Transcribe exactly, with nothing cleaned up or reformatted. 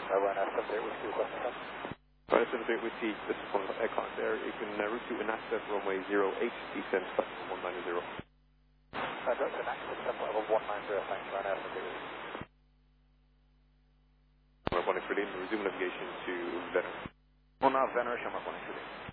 Ryanair seven eight Whiskey requesting come. Ryanair seven eight Whiskey, this is one of the aircraft there. You can uh, route to Inactive runway zero eight, descent platform one nine zero. Uh, that's Inactive, tempo level one nine zero, thanks, Ryanair seven eight Whiskey. Shamrock one eight three, resume navigation to Venner. Well, now Venner, Shamrock one eight three.